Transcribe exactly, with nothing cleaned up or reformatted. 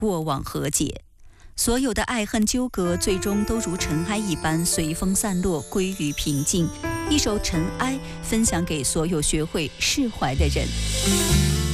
过往和解。所有的爱恨纠葛，最终都如尘埃一般随风散落，归于平静。一首《尘埃》分享给所有学会释怀的人。